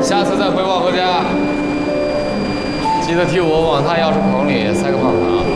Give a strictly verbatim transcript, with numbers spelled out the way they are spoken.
下次再回报回家，记得替我往他钥匙孔里塞个棒糖。